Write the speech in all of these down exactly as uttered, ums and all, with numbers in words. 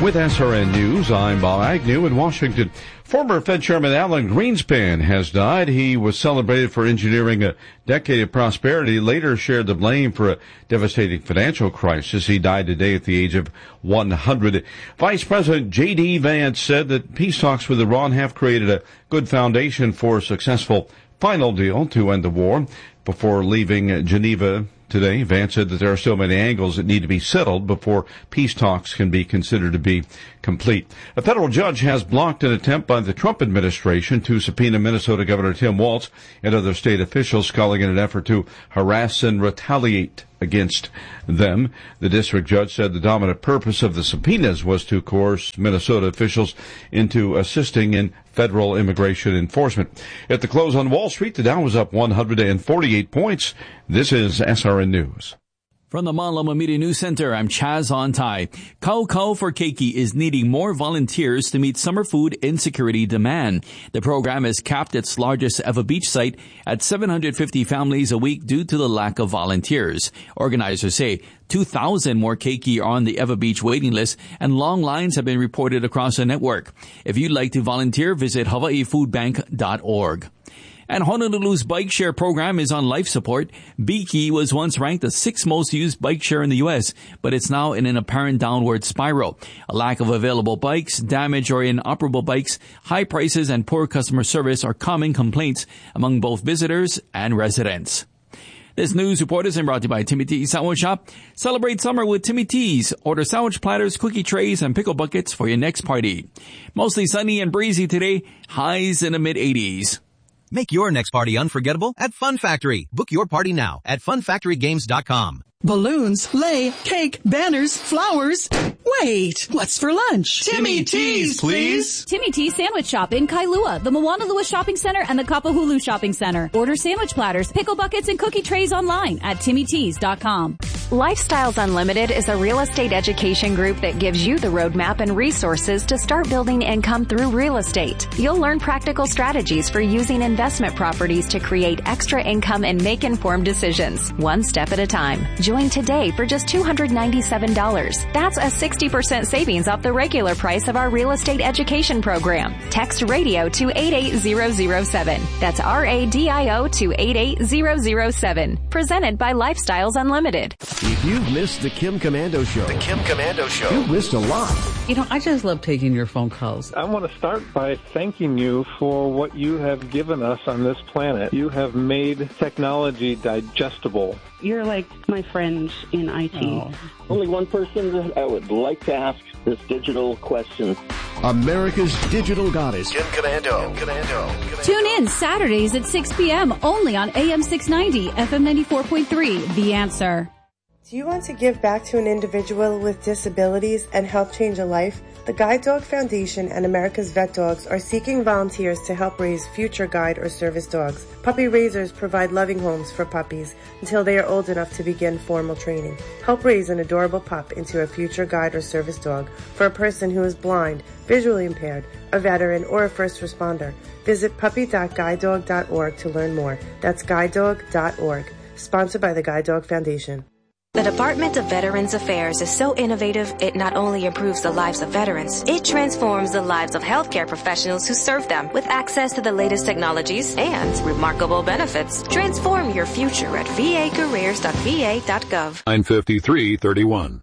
With S R N News, I'm Bob Agnew in Washington. Former Fed Chairman Alan Greenspan has died. He was celebrated for engineering a decade of prosperity, later shared the blame for a devastating financial crisis. He died today at the age of one hundred. Vice President J D. Vance said that peace talks with Iran have created a good foundation for a successful final deal to end the war. Before leaving Geneva today, Vance said that there are still many angles that need to be settled before peace talks can be considered to be complete. A federal judge has blocked an attempt by the Trump administration to subpoena Minnesota Governor Tim Walz and other state officials, calling it an effort to harass and retaliate against them. The district judge said the dominant purpose of the subpoenas was to coerce Minnesota officials into assisting in federal immigration enforcement. At the close on Wall Street, the Dow was up one hundred forty-eight points. This is S R N News. From the Malama Media News Center, I'm Chaz Ontai. Kau Kau for Keiki is needing more volunteers to meet summer food insecurity demand. The program has capped its largest ever beach site at seven hundred fifty families a week due to the lack of volunteers. Organizers say two thousand more keiki are on the Ever Beach waiting list, and long lines have been reported across the network. If you'd like to volunteer, visit hawaii food bank dot org. And Honolulu's bike share program is on life support. Biki was once ranked the sixth most used bike share in the U S, but it's now in an apparent downward spiral. A lack of available bikes, damaged or inoperable bikes, high prices, and poor customer service are common complaints among both visitors and residents. This news report is brought to you by Timmy T's Sandwich Shop. Celebrate summer with Timmy T's. Order sandwich platters, cookie trays, and pickle buckets for your next party. Mostly sunny and breezy today. Highs in the mid eighties. Make your next party unforgettable at Fun Factory. Book your party now at fun factory games dot com. Balloons, sleigh, cake, banners, flowers. Wait, what's for lunch? Timmy T's, please. Timmy T's Sandwich Shop in Kailua, the Moanalua Shopping Center, and the Kapahulu Shopping Center. Order sandwich platters, pickle buckets, and cookie trays online at timmy tees dot com. Lifestyles Unlimited is a real estate education group that gives you the roadmap and resources to start building income through real estate. You'll learn practical strategies for using investment properties to create extra income and make informed decisions, one step at a time. Join today for just two hundred ninety-seven dollars. That's a sixty percent savings off the regular price of our real estate education program. Text radio to eight eight zero zero seven. That's R A D I O to eight eight zero zero seven. Presented by Lifestyles Unlimited. If you've missed the Kim Komando Show, The Kim Komando Show. you've missed a lot. You know, I just love taking your phone calls. I want to start by thanking you for what you have given us on this planet. You have made technology digestible. You're like my friend in I T. Oh. Only one person that I would like to ask this digital question. America's digital goddess. Kim Komando. Kim Komando. Tune in Saturdays at six p.m. only on A M six ninety, F M ninety-four point three, The Answer. Do you want to give back to an individual with disabilities and help change a life? The Guide Dog Foundation and America's Vet Dogs are seeking volunteers to help raise future guide or service dogs. Puppy raisers provide loving homes for puppies until they are old enough to begin formal training. Help raise an adorable pup into a future guide or service dog for a person who is blind, visually impaired, a veteran, or a first responder. Visit puppy dot guide dog dot org to learn more. That's guide dog dot org. Sponsored by the Guide Dog Foundation. The Department of Veterans Affairs is so innovative, it not only improves the lives of veterans, it transforms the lives of healthcare professionals who serve them with access to the latest technologies and remarkable benefits. Transform your future at v a careers dot v a dot gov. nine fifty-three thirty-one.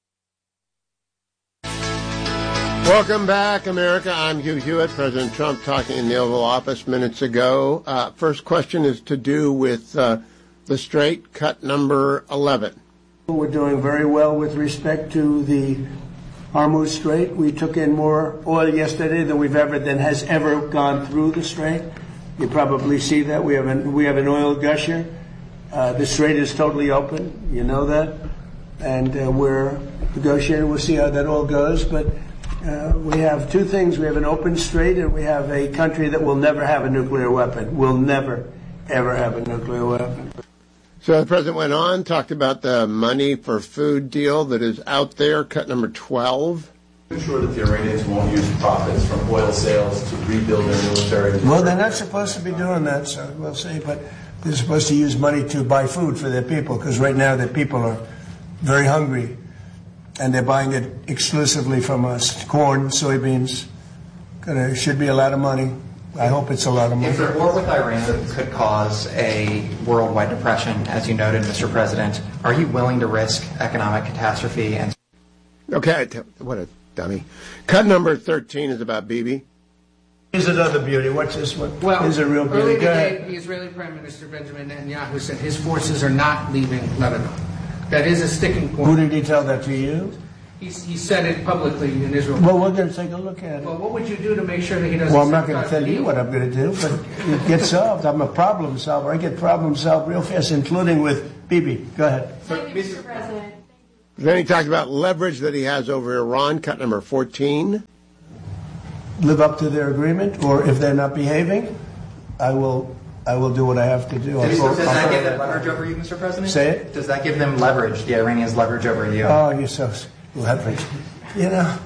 Welcome back, America. I'm Hugh Hewitt. President Trump talking in the Oval Office minutes ago. Uh, first question is to do with uh, the Strait, cut number eleven. We're doing very well with respect to the Hormuz Strait. We took in more oil yesterday than we've ever, than has ever gone through the Strait. You probably see that. We have an, we have an oil gusher. Uh, the Strait is totally open. You know that. And uh, we're negotiating. We'll see how that all goes. But uh, we have two things. We have an open Strait, and we have a country that will never have a nuclear weapon. Will never, ever have a nuclear weapon. So the president went on, talked about the money for food deal that is out there, cut number twelve. Ensure that the Iranians won't use profits from oil sales to rebuild their military. Well, they're not supposed to be doing that, so we'll see. But they're supposed to use money to buy food for their people, because right now their people are very hungry. and they're buying it exclusively from us. Corn, soybeans, gonna, should be a lot of money. I hope it's a lot of money. If the war with Iran could cause a worldwide depression, as you noted, Mister President, are you willing to risk economic catastrophe? And Okay, what a dummy. Cut number thirteen is about Bibi. Here's another beauty. What's this one? Well, Here's a real beauty. earlier Go today, ahead. the Israeli Prime Minister Benjamin Netanyahu said his forces are not leaving Lebanon. That is a sticking point. Who did he tell that to you? He, he said it publicly in Israel. Well, we're going to take a look at it. Well, what would you do to make sure that he doesn't? Well, I'm not going to sabotage tell you the what I'm going to do, but it gets solved. I'm a problem solver. I get problem solved real fast, including with Bibi. Go ahead. Thank you, Mister President. Then he talked about leverage that he has over Iran, cut number fourteen. Live up to their agreement, or if they're not behaving, I will I will do what I have to do. Does, I'll, does I'll, that give them leverage over you, Mister President? Say it? Does that give them leverage, the Iranians leverage over you? Oh, you're so leverage. You know,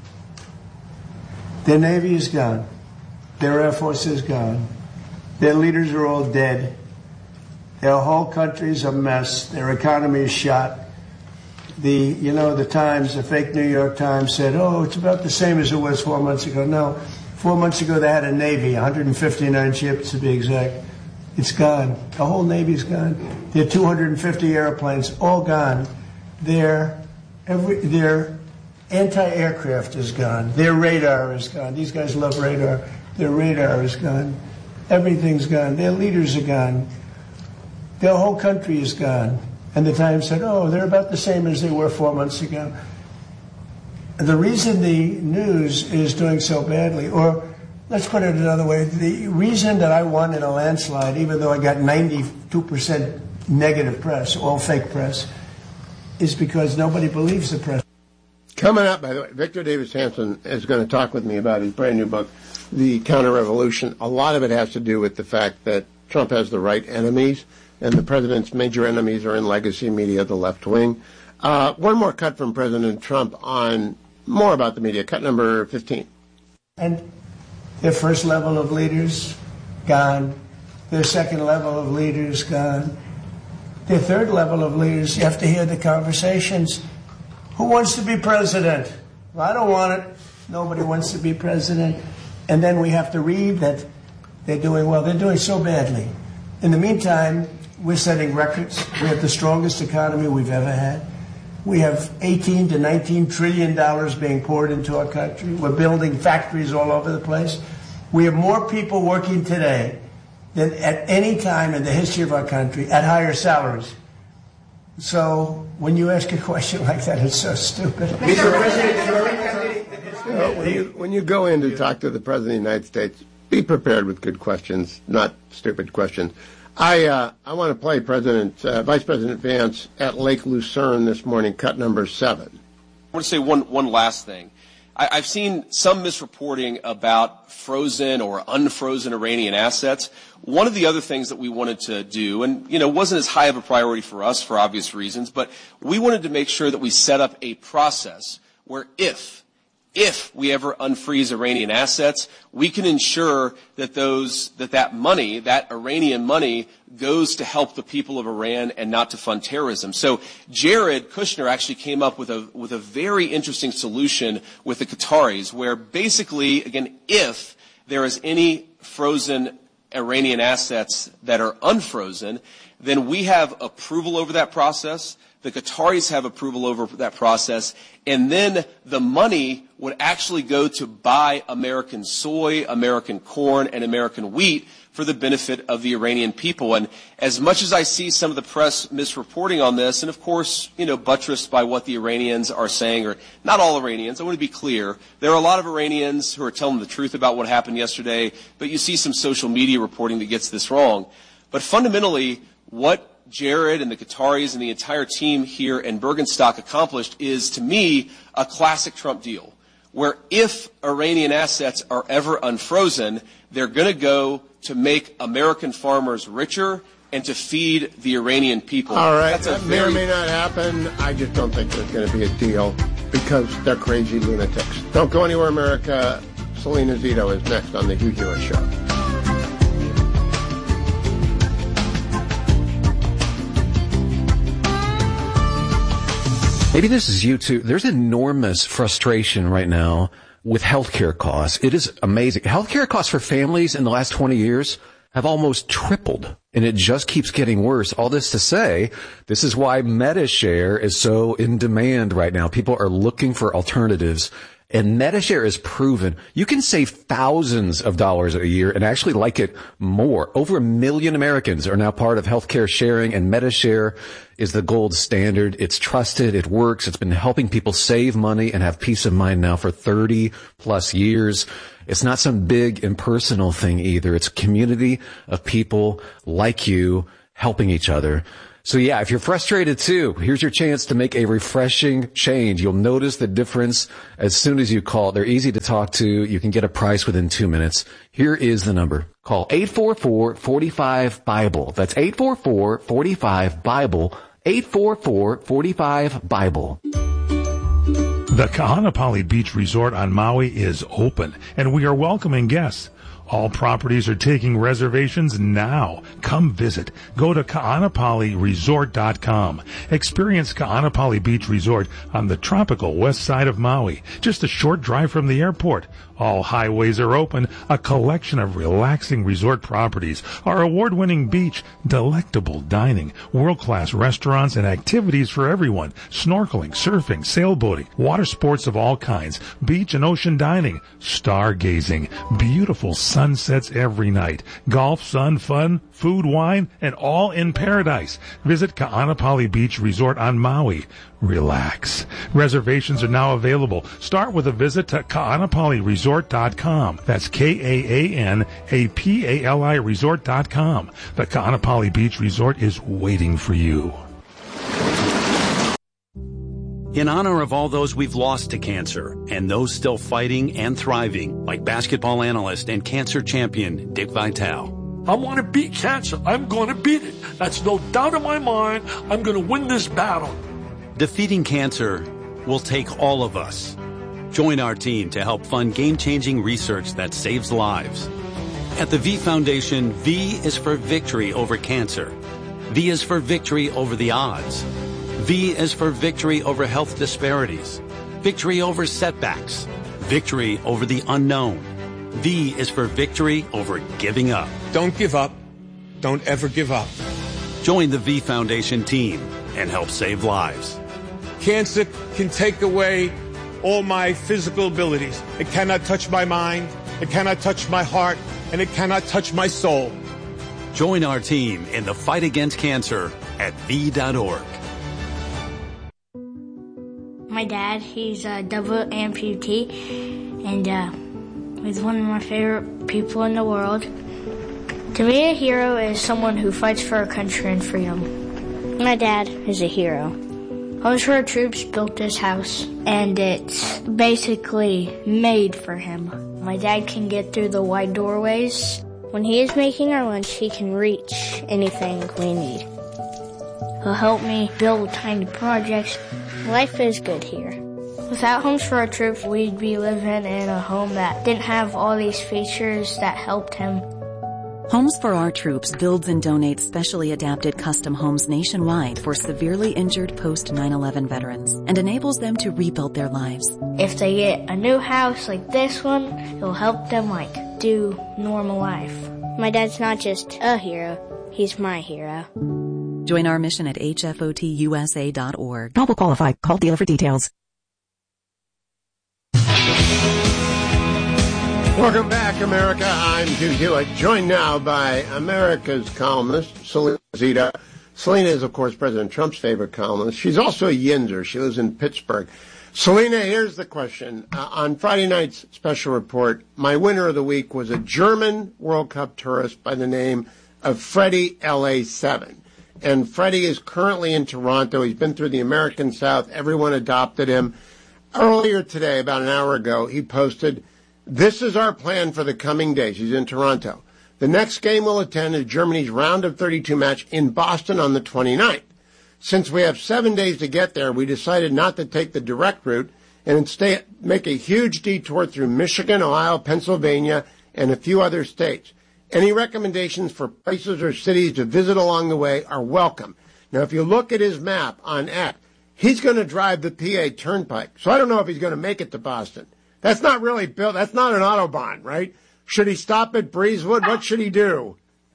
their Navy is gone. Their Air Force is gone. Their leaders are all dead. Their whole country's a mess. Their economy is shot. The, you know, the Times, the fake New York Times said, oh, it's about the same as it was four months ago. No, four months ago they had a Navy, one hundred fifty-nine ships to be exact. It's gone. The whole Navy's gone. Their two hundred fifty airplanes, all gone. Their, every, their anti-aircraft is gone. Their radar is gone. These guys love radar. Their radar is gone. Everything's gone. Their leaders are gone. Their whole country is gone. And the Times said, oh, they're about the same as they were four months ago. The reason the news is doing so badly, or let's put it another way, the reason that I won in a landslide, even though I got ninety-two percent negative press, all fake press, is because nobody believes the press. Coming up, by the way, Victor Davis Hanson is going to talk with me about his brand new book, The Counter-Revolution. A lot of it has to do with the fact that Trump has the right enemies, and the president's major enemies are in legacy media, the left wing. Uh, one more cut from President Trump on more about the media, cut number fifteen. And their first level of leaders, gone. Their second level of leaders, gone. Their third level of leaders, you have to hear the conversations. Who wants to be president? Well, I don't want it. Nobody wants to be president. And then we have to read that they're doing well. They're doing so badly. In the meantime, we're setting records. We have the strongest economy we've ever had. We have eighteen to nineteen trillion dollars being poured into our country. We're building factories all over the place. We have more people working today than at any time in the history of our country at higher salaries. So when you ask a question like that, it's so stupid. Mister President, well, when, you, when you go in to talk to the President of the United States, be prepared with good questions, not stupid questions. I uh, I want to play President uh, Vice President Vance at Lake Lucerne this morning, cut number seven. I want to say one one last thing. I, I've seen some misreporting about frozen or unfrozen Iranian assets. One of the other things that we wanted to do, and you know, wasn't as high of a priority for us for obvious reasons, but we wanted to make sure that we set up a process where if If we ever unfreeze Iranian assets, we can ensure that those that that money, that Iranian money, goes to help the people of Iran and not to fund terrorism. So Jared Kushner actually came up with a with a very interesting solution with the Qataris, where basically, again, if there is any frozen Iranian assets that are unfrozen, then we have approval over that process. The Qataris have approval over that process, and then the money would actually go to buy American soy, American corn, and American wheat for the benefit of the Iranian people. And as much as I see some of the press misreporting on this, and of course, you know, buttressed by what the Iranians are saying, or not all Iranians, I want to be clear, there are a lot of Iranians who are telling the truth about what happened yesterday, but you see some social media reporting that gets this wrong. But fundamentally, what Jared and the Qataris and the entire team here in Bergenstock accomplished is, to me, a classic Trump deal, where if Iranian assets are ever unfrozen, they're going to go to make American farmers richer and to feed the Iranian people. All right, That's a that may very... or may not happen. I just don't think there's going to be a deal because they're crazy lunatics. Don't go anywhere, America. Selena Zito is next on The Hugh Hewitt Show. Maybe this is you too. There's enormous frustration right now with healthcare costs. It is amazing. Healthcare costs for families in the last twenty years have almost tripled, and it just keeps getting worse. All this to say, this is why MediShare is so in demand right now. People are looking for alternatives, and MediShare is proven you can save thousands of dollars a year and actually like it more. Over a million Americans are now part of healthcare sharing, and MediShare is the gold standard. It's trusted. It works. It's been helping people save money and have peace of mind now for thirty plus years. It's not some big impersonal thing either. It's a community of people like you helping each other. So yeah, if you're frustrated too, here's your chance to make a refreshing change. You'll notice the difference as soon as you call. They're easy to talk to. You can get a price within two minutes. Here is the number. Call eight four four, four five, BIBLE. That's eight four four, four five, BIBLE. eight four four, four five, BIBLE. The Kahanapali Beach Resort on Maui is open, and we are welcoming guests. All properties are taking reservations now. Come visit. Go to kahanapali resort dot com. Experience Kahanapali Beach Resort on the tropical west side of Maui, just a short drive from the airport. All highways are open, a collection of relaxing resort properties, our award-winning beach, delectable dining, world-class restaurants and activities for everyone, snorkeling, surfing, sailboating, water sports of all kinds, beach and ocean dining, stargazing, beautiful sunsets every night, golf, sun, fun, food, wine, and all in paradise. Visit Kahanapali Beach Resort on Maui. Relax. Reservations are now available. Start with a visit to kahanapali resort dot com. That's K A A N A P A L I resort dot com. The Kahanapali Beach Resort is waiting for you. In honor of all those we've lost to cancer and those still fighting and thriving, like basketball analyst and cancer champion Dick Vitale. I want to beat cancer. I'm going to beat it. That's no doubt in my mind. I'm going to win this battle. Defeating cancer will take all of us. Join our team to help fund game-changing research that saves lives. At the V Foundation, V is for victory over cancer. V is for victory over the odds. V is for victory over health disparities, victory over setbacks, victory over the unknown. V is for victory over giving up. Don't give up. Don't ever give up. Join the V Foundation team and help save lives. Cancer can take away all my physical abilities. It cannot touch my mind, it cannot touch my heart, and it cannot touch my soul. Join our team in the fight against cancer at V dot org. My dad, he's a double amputee, and uh, he's one of my favorite people in the world. To me, a hero is someone who fights for our country and freedom. My dad is a hero. Homes for Our Troops built this house, and it's basically made for him. My dad can get through the wide doorways. When he is making our lunch, he can reach anything we need. He'll help me build tiny projects. Life is good here. Without Homes for Our Troops, we'd be living in a home that didn't have all these features that helped him. Homes for Our Troops builds and donates specially adapted custom homes nationwide for severely injured post nine eleven veterans and enables them to rebuild their lives. If they get a new house like this one, it'll help them like do normal life. My dad's not just a hero, he's my hero. Join our mission at H F O T U S A dot org. Not will qualify. Call dealer for details. Welcome back, America. I'm Hugh Hewitt, joined now by America's columnist, Selena Zito. Selena is, of course, President Trump's favorite columnist. She's also a Yinzer. She lives in Pittsburgh. Selena, here's the question. Uh, on Friday night's special report, my winner of the week was a German World Cup tourist by the name of Freddie L A seven. And Freddie is currently in Toronto. He's been through the American South. Everyone adopted him. Earlier today, about an hour ago, he posted, "This is our plan for the coming days." He's in Toronto. The next game we'll attend is Germany's round of thirty-two match in Boston on the twenty-ninth. Since we have seven days to get there, we decided not to take the direct route and instead make a huge detour through Michigan, Ohio, Pennsylvania, and a few other states. Any recommendations for places or cities to visit along the way are welcome. Now, if you look at his map on X, he's going to drive the P A Turnpike. So I don't know if he's going to make it to Boston. That's not really built. That's not an Autobahn, right? Should he stop at Breezewood? What should he do?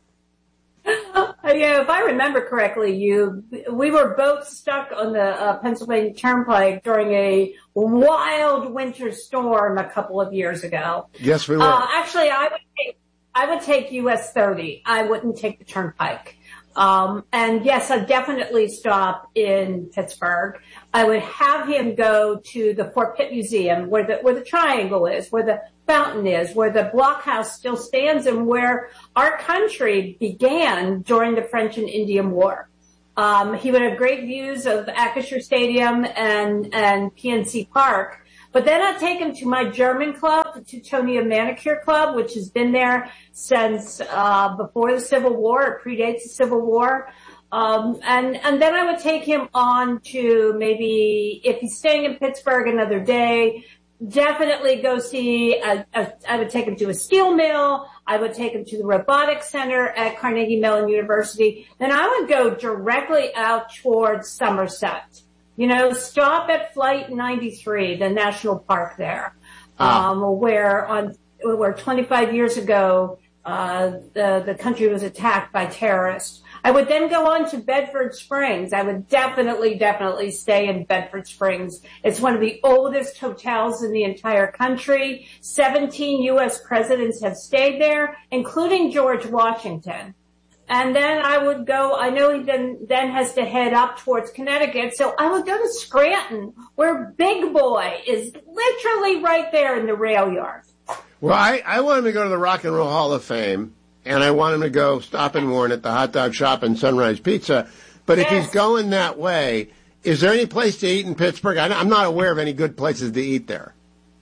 Yeah, if I remember correctly, you we were both stuck on the uh, Pennsylvania Turnpike during a wild winter storm a couple of years ago. Yes, we were. Uh, actually, I would take, I would take U S thirty. I wouldn't take the Turnpike. Um, and yes, I'd definitely stop in Pittsburgh. I would have him go to the Fort Pitt Museum where the, where the triangle is, where the fountain is, where the blockhouse still stands, and where our country began during the French and Indian War. Um, he would have great views of Acrisure Stadium and, and P N C Park. But then I'd take him to my German club, the Teutonia Manicure Club, which has been there since uh before the Civil War. It predates the Civil War. Um, and, and then I would take him on to maybe, if he's staying in Pittsburgh another day, definitely go see, a, a, I would take him to a steel mill. I would take him to the robotics center at Carnegie Mellon University. Then I would go directly out towards Somerset. You know, stop at Flight ninety-three, the national park there, ah. um, where on, where twenty-five years ago, uh, the, the country was attacked by terrorists. I would then go on to Bedford Springs. I would definitely, definitely stay in Bedford Springs. It's one of the oldest hotels in the entire country. seventeen U S presidents have stayed there, including George Washington. And then I would go, I know he then, then has to head up towards Connecticut, so I would go to Scranton, where Big Boy is literally right there in the rail yard. Well, I, I want him to go to the Rock and Roll Hall of Fame, and I want him to go stop and warn at the hot dog shop and Sunrise Pizza. But yes. If he's going that way, is there any place to eat in Pittsburgh? I, I'm not aware of any good places to eat there.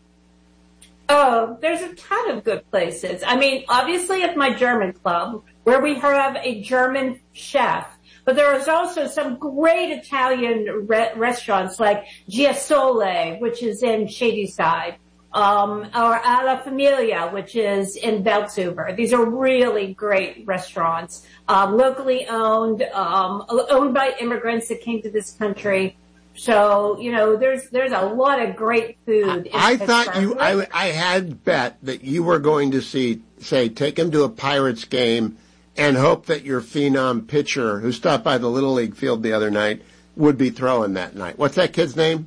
Oh, there's a ton of good places. I mean, obviously at my German club, where we have a German chef, but there is also some great Italian re- restaurants like Giasole, which is in Shadyside, um, or Alla Familia, which is in Beltzuber. These are really great restaurants, um, locally owned, um, owned by immigrants that came to this country. So, you know, there's there's a lot of great food. In I Pittsburgh. thought you, I, I had bet that you were going to see, say, take him to a Pirates game and hope that your phenom pitcher, who stopped by the Little League field the other night, would be throwing that night. What's that kid's name?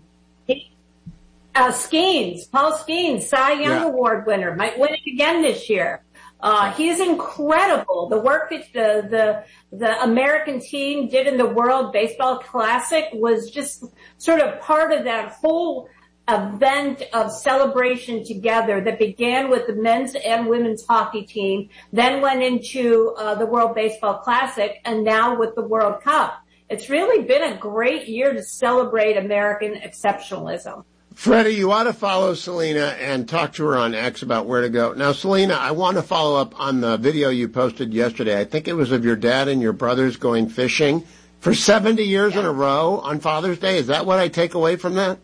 Uh, Skeens, Paul Skeens, Cy Young Yeah. Award winner, might win it again this year. Uh, he's incredible. The work that the, the, the American team did in the World Baseball Classic was just sort of part of that whole event of celebration together that began with the men's and women's hockey team, then went into uh, the World Baseball Classic, and now with the World Cup. It's really been a great year to celebrate American exceptionalism. Freddie, you ought to follow Selena and talk to her on X about where to go. Now, Selena, I want to follow up on the video you posted yesterday. I think it was of your dad and your brothers going fishing for seventy years yeah. in a row on Father's Day. Is that what I take away from that?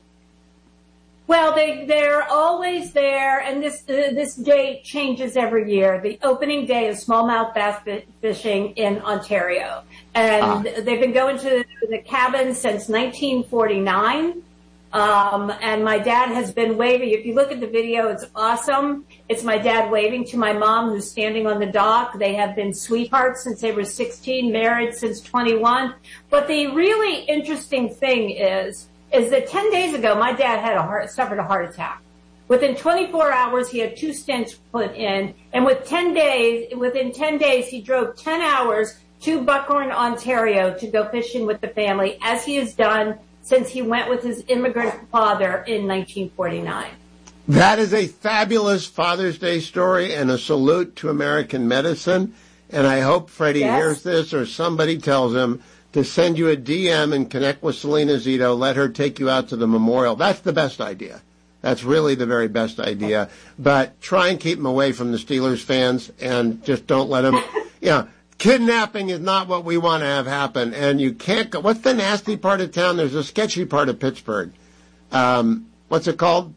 Well, they, they're always there, and this uh, this date changes every year. The opening day of smallmouth bass fishing in Ontario. And ah. they've been going to the cabin since nineteen forty-nine. Um, and my dad has been waving. If you look at the video, it's awesome. It's my dad waving to my mom, who's standing on the dock. They have been sweethearts since they were sixteen, married since twenty-one. But the really interesting thing is, is that ten days ago, my dad had a heart, suffered a heart attack. Within twenty-four hours, he had two stents put in. And with ten days, within ten days, he drove ten hours to Buckhorn, Ontario to go fishing with the family, as he has done since he went with his immigrant father in nineteen forty-nine. That is a fabulous Father's Day story and a salute to American medicine. And I hope Freddie yes. hears this, or somebody tells him to send you a D M and connect with Selena Zito. Let her take you out to the memorial. That's the best idea. That's really the very best idea. But try and keep him away from the Steelers fans, and just don't let him, you know, kidnapping is not what we want to have happen, and you can't go. What's the nasty part of town? There's a sketchy part of Pittsburgh. Um, what's it called?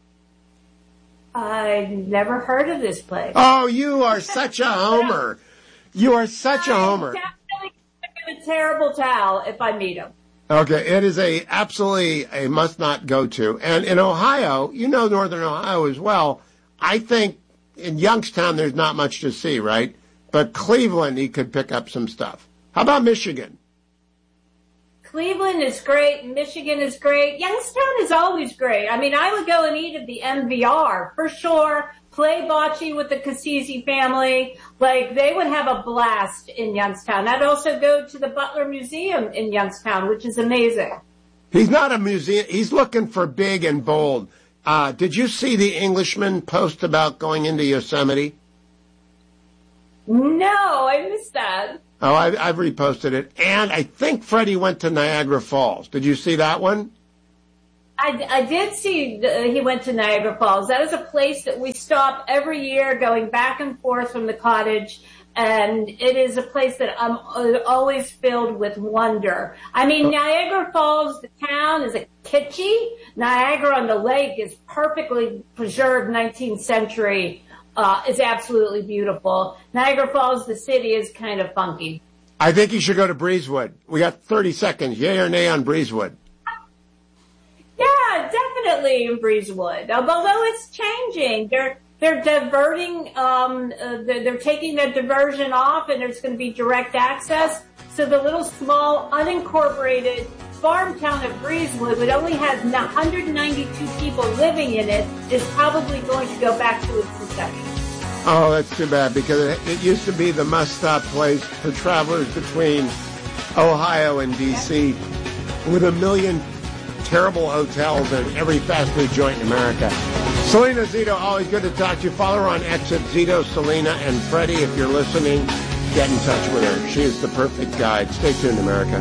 I've never heard of this place. Oh, you are such a homer. You are such a homer. I'm definitely a terrible towel if I meet him. Okay, it is a absolutely a must not go to. And in Ohio, you know Northern Ohio as well, I think in Youngstown there's not much to see, right? But Cleveland, he could pick up some stuff. How about Michigan? Cleveland is great. Michigan is great. Youngstown is always great. I mean, I would go and eat at the M V R for sure. Play bocce with the Cassisi family. Like, they would have a blast in Youngstown. I'd also go to the Butler Museum in Youngstown, which is amazing. He's not a museum. He's looking for big and bold. Uh, did you see the Englishman post about going into Yosemite? No, I missed that. Oh, I, I've reposted it. And I think Freddie went to Niagara Falls. Did you see that one? I, I did see the, he went to Niagara Falls. That is a place that we stop every year going back and forth from the cottage. And it is a place that I'm always filled with wonder. I mean, Niagara Falls, the town, is a kitschy. Niagara on the lake is perfectly preserved nineteenth century. Uh, is absolutely beautiful. Niagara Falls, the city, is kind of funky. I think you should go to Breezewood. We got thirty seconds. Yay or nay on Breezewood? Yeah, definitely in Breezewood. Although it's changing. They're, they're diverting, um, uh, they're, they're taking the diversion off and there's going to be direct access. So the little small unincorporated farm town of Breezewood, which only has one hundred ninety-two people living in it, is probably going to go back to its inception. Oh, that's too bad, because it, it used to be the must-stop place for travelers between Ohio and D C with a million terrible hotels and every fast food joint in America. Selena Zito, always good to talk to you. Follow her on X at Zito, Selena, and Freddie. If you're listening, get in touch with her. She is the perfect guide. Stay tuned, America.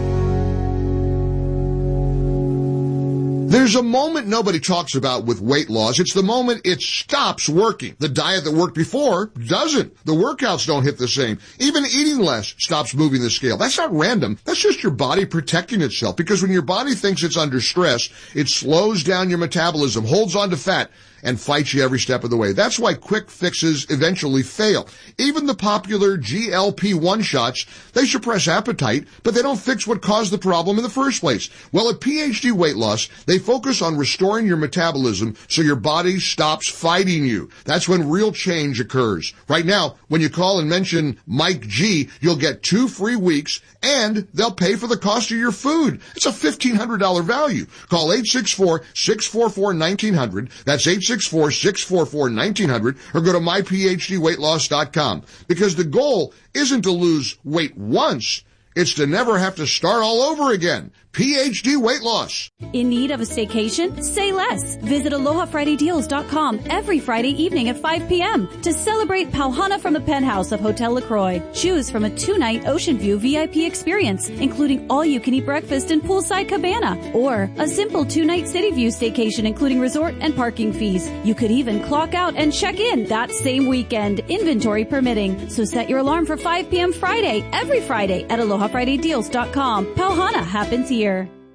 There's a moment nobody talks about with weight loss. It's the moment it stops working. The diet that worked before doesn't. The workouts don't hit the same. Even eating less stops moving the scale. That's not random. That's just your body protecting itself, because when your body thinks it's under stress, it slows down your metabolism, holds on to fat, and fights you every step of the way. That's why quick fixes eventually fail. Even the popular G L P one shots, they suppress appetite, but they don't fix what caused the problem in the first place. Well, at P H D Weight Loss, they focus on restoring your metabolism so your body stops fighting you. That's when real change occurs. Right now, when you call and mention Mike G, you'll get two free weeks, and they'll pay for the cost of your food. It's a fifteen hundred dollars value. Call eight six four, six four four, one nine zero zero. That's eight six four, six four four, one nine zero zero, or go to my p h d weight loss dot com. Because the goal isn't to lose weight once, it's to never have to start all over again. P H D Weight Loss. In need of a staycation? Say less. Visit aloha friday deals dot com every Friday evening at five p.m. to celebrate Pauhana from the penthouse of Hotel LaCroix. Choose from a two-night Ocean View V I P experience, including all-you-can-eat breakfast and poolside cabana, or a simple two-night City View staycation, including resort and parking fees. You could even clock out and check in that same weekend, inventory permitting. So set your alarm for five p.m. Friday, every Friday at aloha friday deals dot com. Pauhana happens here.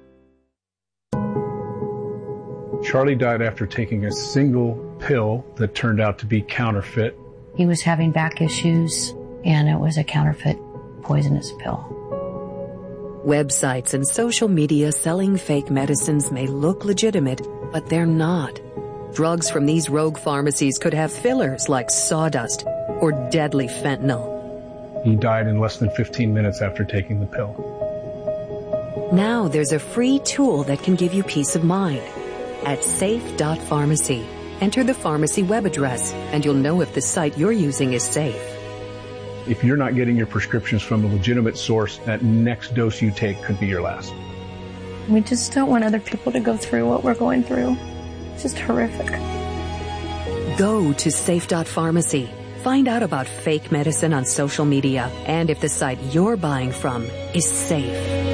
Charlie died after taking a single pill that turned out to be counterfeit. He was having back issues, and it was a counterfeit poisonous pill. Websites and social media selling fake medicines may look legitimate, but they're not. Drugs from these rogue pharmacies could have fillers like sawdust or deadly fentanyl. He died in less than fifteen minutes after taking the pill. Now there's a free tool that can give you peace of mind. At safe dot pharmacy, enter the pharmacy web address, and you'll know if the site you're using is safe. If you're not getting your prescriptions from a legitimate source, that next dose you take could be your last. We just don't want other people to go through what we're going through. It's just horrific. Go to safe dot pharmacy. Find out about fake medicine on social media and if the site you're buying from is safe.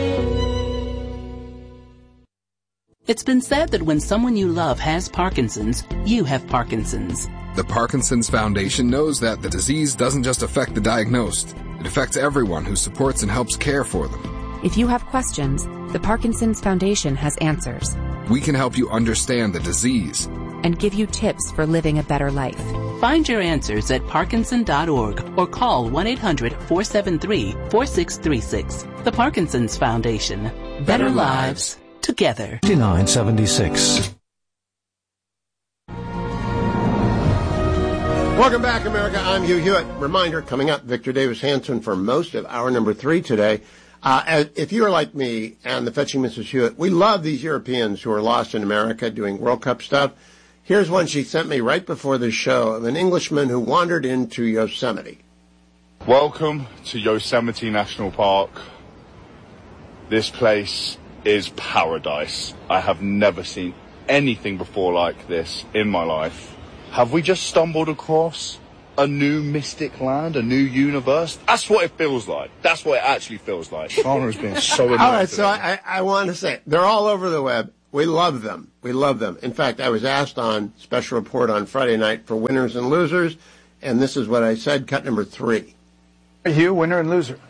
It's been said that when someone you love has Parkinson's, you have Parkinson's. The Parkinson's Foundation knows that the disease doesn't just affect the diagnosed. It affects everyone who supports and helps care for them. If you have questions, the Parkinson's Foundation has answers. We can help you understand the disease and give you tips for living a better life. Find your answers at parkinson dot org or call one eight hundred, four seven three, four six three six. The Parkinson's Foundation. Better lives together. fifty-nine seventy-six. Welcome back, America. I'm Hugh Hewitt. Reminder, coming up, Victor Davis Hanson for most of hour number three today. Uh, if you are like me and the Fetching Missus Hewitt, we love these Europeans who are lost in America doing World Cup stuff. Here's one she sent me right before the show of an Englishman who wandered into Yosemite. Welcome to Yosemite National Park. This place is paradise. I have never seen anything before like this in my life. Have we just stumbled across a new mystic land, a new universe? That's what it feels like. That's what it actually feels like. Shana has been so annoying. All right, so I, I want to say, they're all over the web. We love them. We love them. In fact, I was asked on Special Report on Friday night for winners and losers, and this is what I said, cut number three. Hugh, winner and loser.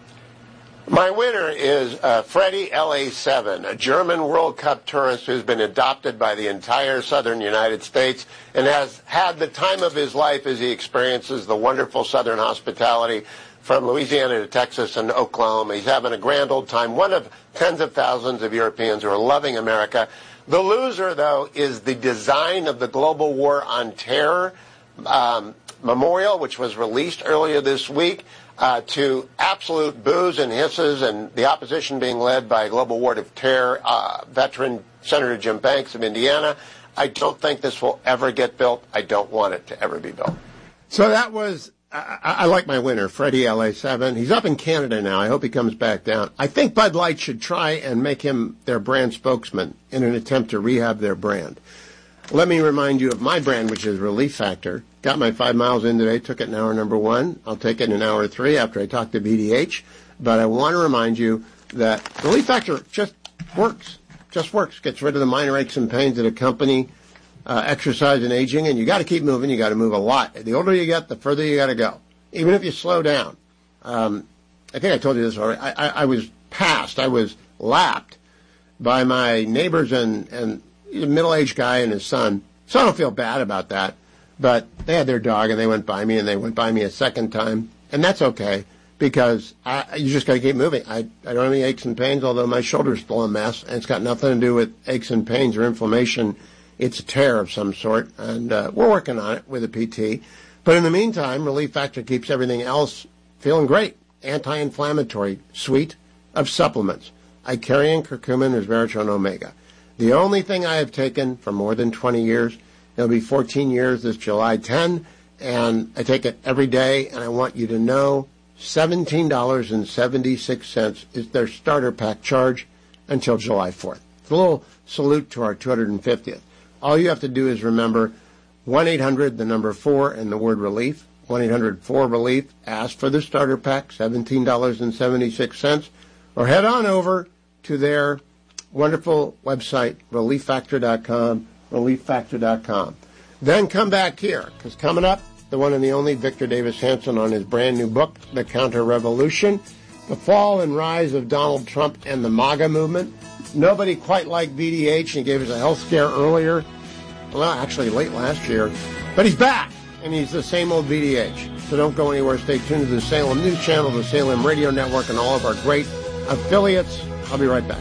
My winner is uh, Freddie L A seven, a German World Cup tourist who's been adopted by the entire southern United States and has had the time of his life as he experiences the wonderful southern hospitality from Louisiana to Texas and Oklahoma. He's having a grand old time, one of tens of thousands of Europeans who are loving America. The loser, though, is the design of the Global War on Terror um, memorial, which was released earlier this week. Uh, to absolute boos and hisses, and the opposition being led by Global War of Terror uh, veteran Senator Jim Banks of Indiana. I don't think this will ever get built. I don't want it to ever be built. So that was, I, I like my winner, Freddie L A seven. He's up in Canada now. I hope he comes back down. I think Bud Light should try and make him their brand spokesman in an attempt to rehab their brand. Let me remind you of my brand, which is Relief Factor. Got my five miles in today, took it in hour number one. I'll take it in hour three after I talk to B D H. But I want to remind you that Relief Factor just works. Just works. Gets rid of the minor aches and pains that accompany uh, exercise and aging. And you got to keep moving. You got to move a lot. The older you get, the further you got to go. Even if you slow down. Um, I think I told you this already. I, I, I was passed. I was lapped by my neighbors and, and a middle-aged guy and his son. So I don't feel bad about that. But they had their dog, and they went by me, and they went by me a second time. And that's okay, because I, you just got to keep moving. I, I don't have any aches and pains, although my shoulder's still a mess, and it's got nothing to do with aches and pains or inflammation. It's a tear of some sort, and uh, we're working on it with a P T. But in the meantime, Relief Factor keeps everything else feeling great. Anti-inflammatory suite of supplements. Icarian, curcumin, resveratrol, and omega. The only thing I have taken for more than twenty years. It'll be fourteen years this July tenth, and I take it every day, and I want you to know seventeen dollars and seventy-six cents is their starter pack charge until July fourth. It's a little salute to our two hundred fiftieth. All you have to do is remember one eight hundred, the number four, and the word relief. one eight hundred four relief. Ask for the starter pack, seventeen dollars and seventy-six cents, or head on over to their wonderful website, relief factor dot com. relief factor dot com. Then come back here, because coming up, the one and the only Victor Davis Hanson on his brand new book, The Counter-Revolution, The Fall and Rise of Donald Trump and the MAGA Movement. Nobody quite like B D H, and he gave us a health scare earlier, well, actually late last year. But he's back, and he's the same old B D H. So don't go anywhere. Stay tuned to the Salem News Channel, the Salem Radio Network, and all of our great affiliates. I'll be right back.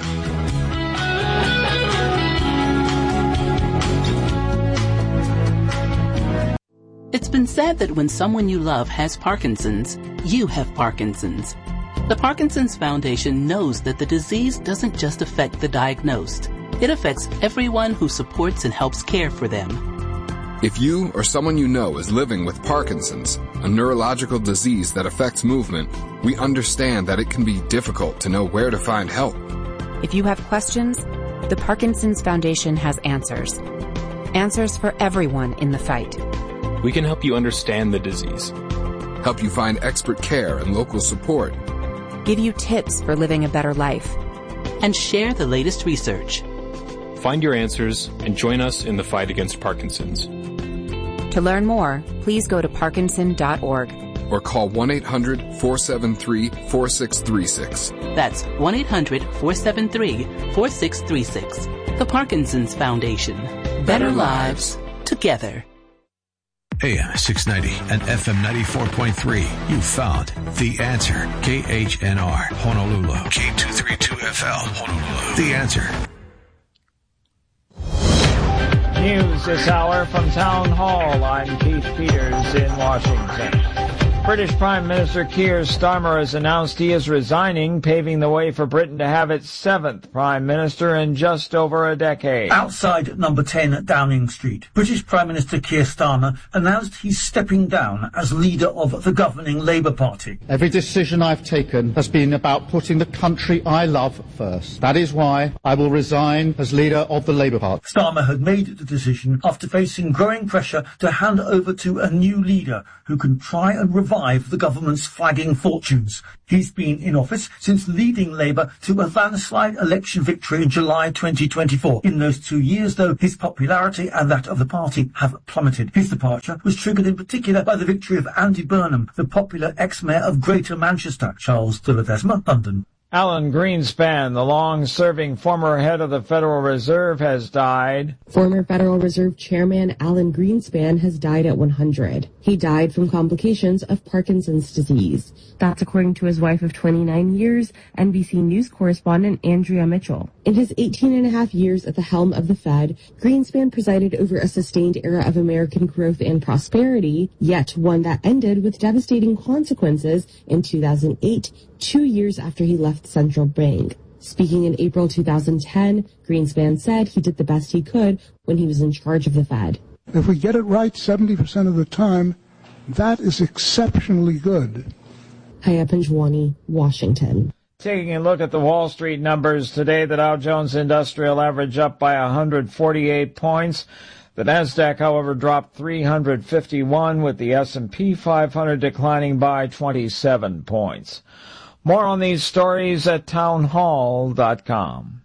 It's been said that when someone you love has Parkinson's, you have Parkinson's. The Parkinson's Foundation knows that the disease doesn't just affect the diagnosed. It affects everyone who supports and helps care for them. If you or someone you know is living with Parkinson's, a neurological disease that affects movement, we understand that it can be difficult to know where to find help. If you have questions, the Parkinson's Foundation has answers. Answers for everyone in the fight. We can help you understand the disease. Help you find expert care and local support. Give you tips for living a better life. And share the latest research. Find your answers and join us in the fight against Parkinson's. To learn more, please go to parkinson dot org. Or call one eight hundred four seven three four six three six. That's one eight hundred four seven three four six three six. The Parkinson's Foundation. Better lives together. A M six ninety and F M ninety-four point three. You found The Answer. K H N R, Honolulu. K two thirty-two F L, Honolulu. The Answer. News this hour from Town Hall. I'm Keith Peters in Washington. British Prime Minister Keir Starmer has announced he is resigning, paving the way for Britain to have its seventh Prime Minister in just over a decade. Outside number ten at Downing Street, British Prime Minister Keir Starmer announced he's stepping down as leader of the governing Labour Party. Every decision I've taken has been about putting the country I love first. That is why I will resign as leader of the Labour Party. Starmer had made the decision after facing growing pressure to hand over to a new leader who can try and revive the government's flagging fortunes. He's been in office since leading Labour to a landslide election victory in July twenty twenty-four. In those two years, though, his popularity and that of the party have plummeted. His departure was triggered in particular by the victory of Andy Burnham, the popular ex-mayor of Greater Manchester. Charles de Ledesma, London. Alan Greenspan, the long-serving former head of the Federal Reserve, has died. Former Federal Reserve Chairman Alan Greenspan has died at one hundred. He died from complications of Parkinson's disease. That's according to his wife of twenty-nine years, N B C News correspondent Andrea Mitchell. In his eighteen and a half years at the helm of the Fed, Greenspan presided over a sustained era of American growth and prosperity, yet one that ended with devastating consequences in two thousand eight, two years after he left the central bank. Speaking in April two thousand ten, Greenspan said he did the best he could when he was in charge of the Fed. If we get it right seventy percent of the time, that is exceptionally good. Haya Panjwani, Washington. Taking a look at the Wall Street numbers today, the Dow Jones Industrial Average up by one hundred forty-eight points. The Nasdaq, however, dropped three hundred fifty-one, with the S and P five hundred declining by twenty-seven points. More on these stories at townhall dot com.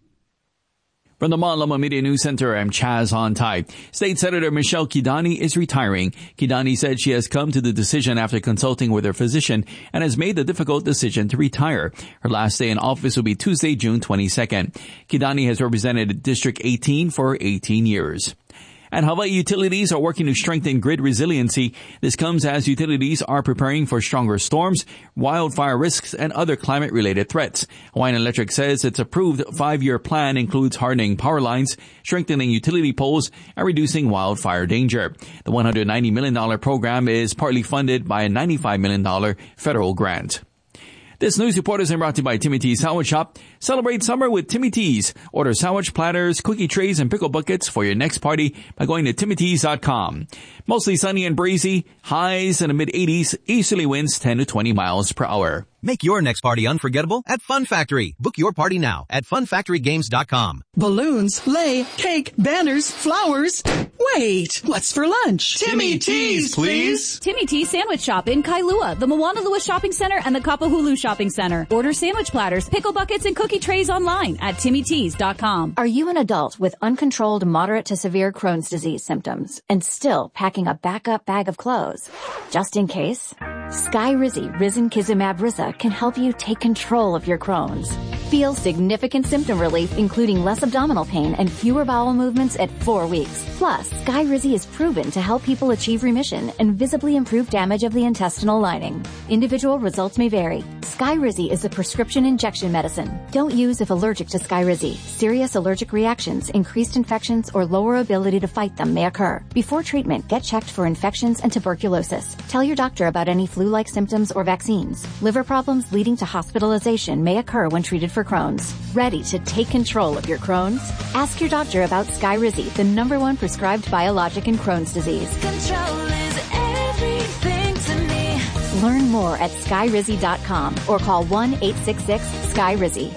From the Mon Loma Media News Center, I'm Chaz Hontai. State Senator Michelle Kidani is retiring. Kidani said she has come to the decision after consulting with her physician and has made the difficult decision to retire. Her last day in office will be Tuesday, June twenty-second. Kidani has represented District eighteen for eighteen years. And Hawaii utilities are working to strengthen grid resiliency. This comes as utilities are preparing for stronger storms, wildfire risks, and other climate-related threats. Hawaiian Electric says its approved five-year plan includes hardening power lines, strengthening utility poles, and reducing wildfire danger. The one hundred ninety million dollars program is partly funded by a ninety-five million dollars federal grant. This news report is brought to you by Timmy T's Sandwich Shop. Celebrate summer with Timmy T's. Order sandwich platters, cookie trays, and pickle buckets for your next party by going to timmy tees dot com. Mostly sunny and breezy, highs in the mid eighties, easterly winds ten to twenty miles per hour. Make your next party unforgettable at Fun Factory. Book your party now at fun factory games dot com. Balloons, sleigh, cake, banners, flowers. Wait, what's for lunch? Timmy T's, please. Timmy T's Sandwich Shop in Kailua, the Moanalua Shopping Center, and the Kapahulu Shopping Center. Order sandwich platters, pickle buckets, and cookie trays online at timmy tees dot com. Are you an adult with uncontrolled moderate to severe Crohn's disease symptoms and still packing a backup bag of clothes? Just in case? Skyrizi Risankizumab Risa can help you take control of your Crohn's. Feel significant symptom relief, including less abdominal pain and fewer bowel movements at four weeks. Plus, Skyrizi is proven to help people achieve remission and visibly improve damage of the intestinal lining. Individual results may vary. Skyrizi is a prescription injection medicine. Don't use if allergic to Skyrizi. Serious allergic reactions, increased infections, or lower ability to fight them may occur. Before treatment, get checked for infections and tuberculosis. Tell your doctor about any flu-like symptoms or vaccines. Liver problems leading to hospitalization may occur when treated for Crohn's. Ready to take control of your Crohn's? Ask your doctor about Skyrizi, the number one prescribed biologic in Crohn's disease. Control is everything to me. Learn more at skyrizi dot com or call one eight six six Skyrizi.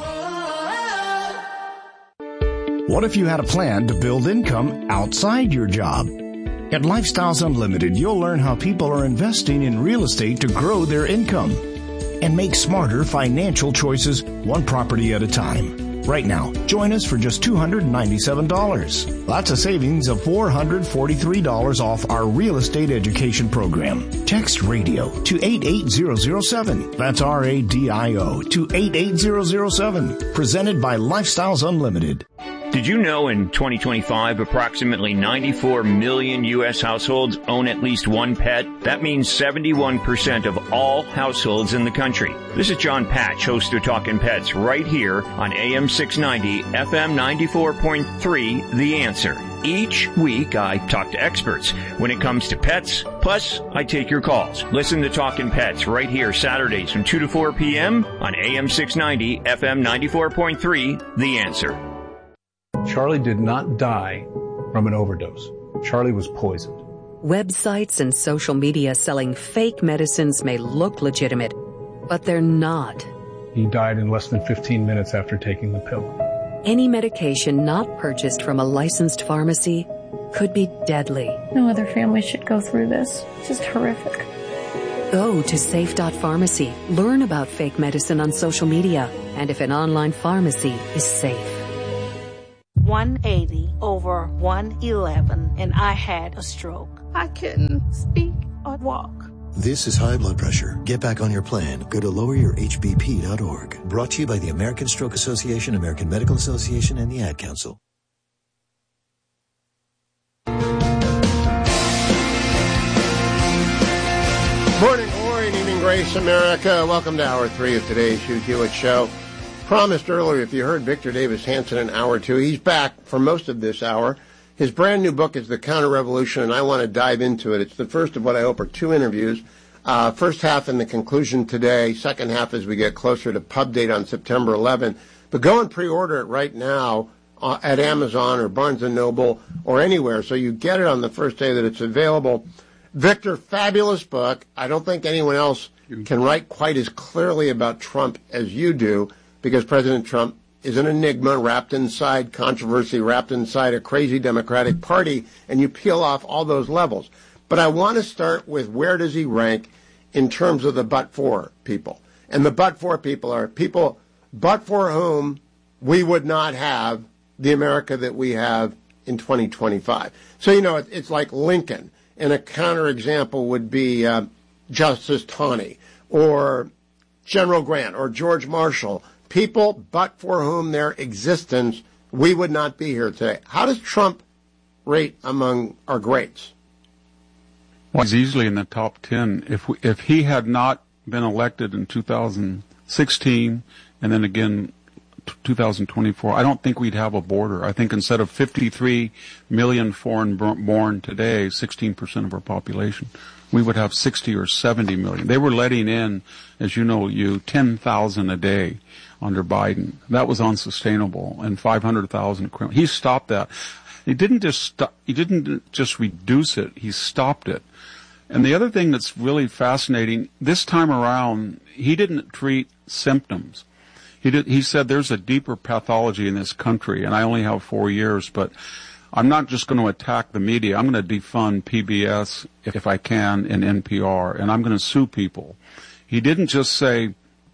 What if you had a plan to build income outside your job? At Lifestyles Unlimited, you'll learn how people are investing in real estate to grow their income and make smarter financial choices one property at a time. Right now, join us for just two hundred ninety-seven dollars. That's a savings of four hundred forty-three dollars off our real estate education program. Text radio to eight eight zero zero seven. That's R A D I O to eight eight zero zero seven. Presented by Lifestyles Unlimited. Did you know in twenty twenty-five, approximately ninety-four million U S households own at least one pet? That means seventy-one percent of all households in the country. This is John Patch, host of Talkin' Pets, right here on A M six ninety, F M ninety-four point three, The Answer. Each week, I talk to experts when it comes to pets, plus I take your calls. Listen to Talkin' Pets right here Saturdays from two to four p.m. on A M six ninety, F M ninety-four point three, The Answer. Charlie did not die from an overdose. Charlie was poisoned. Websites and social media selling fake medicines may look legitimate, but they're not. He died in less than fifteen minutes after taking the pill. Any medication not purchased from a licensed pharmacy could be deadly. No other family should go through this. It's just horrific. Go to safe dot pharmacy. Learn about fake medicine on social media and if an online pharmacy is safe. one eighty over one eleven, and I had a stroke. I couldn't speak or walk. This is high blood pressure. Get back on your plan. Go to lower your h b p dot org. Brought to you by the American Stroke Association, American Medical Association, and the Ad Council. Morning glory and evening grace, America. Welcome to hour three of today's Hugh Hewitt Show. Promised earlier, if you heard Victor Davis Hanson in hour two, he's back for most of this hour. His brand new book is The Counter-Revolution, and I want to dive into it. It's the first of what I hope are two interviews. Uh, first half and the conclusion today, second half as we get closer to pub date on September eleventh. But go and pre-order it right now uh, at Amazon or Barnes and Noble or anywhere, so you get it on the first day that it's available. Victor, fabulous book. I don't think anyone else can write quite as clearly about Trump as you do, because President Trump is an enigma wrapped inside controversy, wrapped inside a crazy Democratic Party, and you peel off all those levels. But I want to start with where does he rank in terms of the but-for people. And the but-for people are people but for whom we would not have the America that we have in twenty twenty-five. So, you know, it, it's like Lincoln, and a counterexample would be uh, Justice Taney or General Grant or George Marshall. People but for whom their existence, we would not be here today. How does Trump rate among our greats? Well, he's easily in the top ten. If we, if he had not been elected in two thousand sixteen and then again two thousand twenty-four, I don't think we'd have a border. I think instead of fifty-three million foreign born today, sixteen percent of our population, we would have sixty or seventy million. They were letting in, as you know, you ten thousand a day under Biden. That was unsustainable, and five hundred thousand criminals. He stopped that. He didn't just stop, he didn't just reduce it, he stopped it. And the other thing that's really fascinating, this time around, he didn't treat symptoms. He did, he said there's a deeper pathology in this country, and I only have four years, but I'm not just going to attack the media. I'm going to defund P B S if, if I can and N P R, and I'm going to sue people. He didn't just say,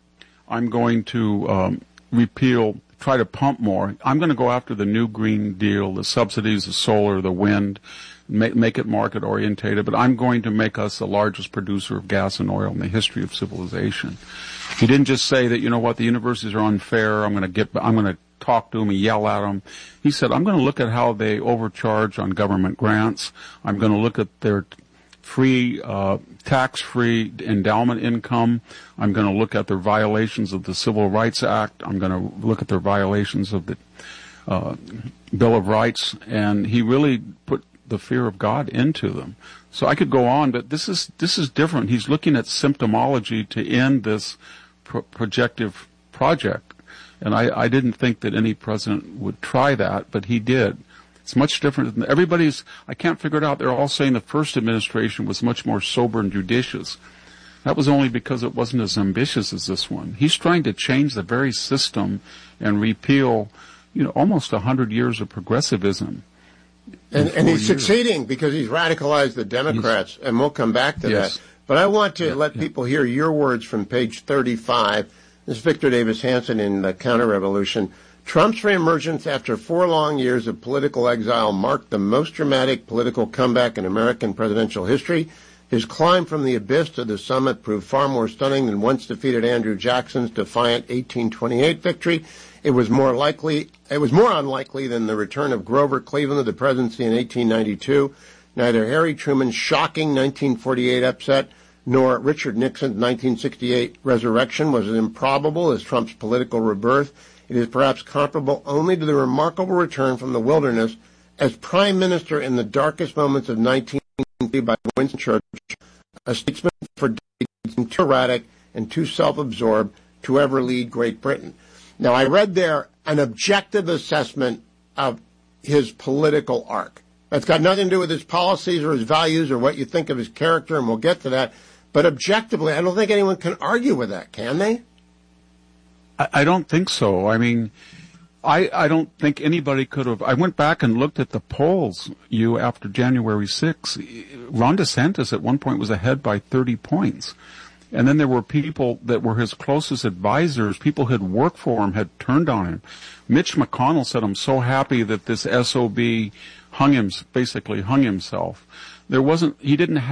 I'm going to um, repeal, try to pump more. I'm going to go after the new Green Deal, the subsidies, the solar, the wind, make, make it market orientated, but I'm going to make us the largest producer of gas and oil in the history of civilization. He didn't just say that, you know what, the universities are unfair, I'm going to get, I'm going to talk to them and yell at them. He said, I'm going to look at how they overcharge on government grants. I'm going to look at their free, uh, tax-free endowment income. I'm going to look at their violations of the Civil Rights Act. I'm going to look at their violations of the uh, Bill of Rights. And he really put the fear of God into them. So I could go on, but this is this is different. He's looking at symptomology to end this pro- projective project. And I, I didn't think that any president would try that, but he did. It's much different than everybody's. I can't figure it out. They're all saying the first administration was much more sober and judicious. That was only because it wasn't as ambitious as this one. He's trying to change the very system and repeal, you know, almost a hundred years of progressivism. And, and he's years. succeeding because he's radicalized the Democrats, he's, and we'll come back to yes. that. But I want to yeah, let yeah. people hear your words from page thirty-five. This is Victor Davis Hanson in The Counter-Revolution. Trump's reemergence after four long years of political exile marked the most dramatic political comeback in American presidential history. His climb from the abyss to the summit proved far more stunning than once defeated Andrew Jackson's defiant eighteen twenty-eight victory. It was more likely, it was more unlikely than the return of Grover Cleveland to the presidency in eighteen ninety-two. Neither Harry Truman's shocking nineteen forty-eight upset nor Richard Nixon's nineteen sixty-eight resurrection was as improbable as Trump's political rebirth. It is perhaps comparable only to the remarkable return from the wilderness as prime minister in the darkest moments of nineteen eighty by Winston Churchill, a statesman for decades too erratic and too self-absorbed to ever lead Great Britain. Now, I read there an objective assessment of his political arc. That's got nothing to do with his policies or his values or what you think of his character, and we'll get to that. But objectively, I don't think anyone can argue with that, can they? I, I don't think so. I mean, I, I don't think anybody could have. I went back and looked at the polls, you, after January sixth. Ron DeSantis at one point was ahead by thirty points. And then there were people that were his closest advisors, people who had worked for him, had turned on him. Mitch McConnell said, I'm so happy that this S O B hung him, basically hung himself. There wasn't, he didn't